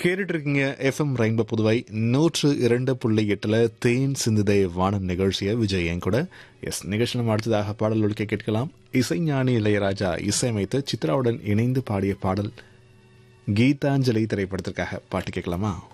கேட்டுட்டு இருக்கீங்க FM rainbow Puduvai 102.8 தேன் சிந்துதை வானம் நிகழ்ச்சியை விஜய் என் கூட. நிகழ்ச்சி நம்ம அடுத்ததாக பாடல் ஒழிக்க கேட்கலாம். இசைஞானி இளையராஜா இசையமைத்து சித்ராவுடன் இணைந்து பாடிய பாடல் கீதாஞ்சலி திரைப்படத்திற்காக பாட்டு கேட்கலாமா?